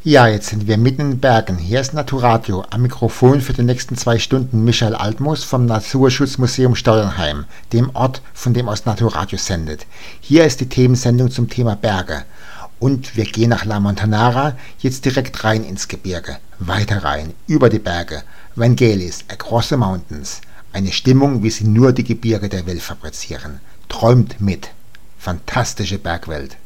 Ja, jetzt sind wir mitten in den Bergen. Hier ist Naturadio. Am Mikrofon für die nächsten 2 Stunden Michael Altmus vom Naturschutzmuseum Stollenheim, dem Ort, von dem aus Naturadio sendet. Hier ist die Themensendung zum Thema Berge. Und wir gehen nach La Montanara jetzt direkt rein ins Gebirge. Weiter rein, über die Berge. Vangelis, Across the Mountains. Eine Stimmung, wie sie nur die Gebirge der Welt fabrizieren. Träumt mit. Fantastische Bergwelt.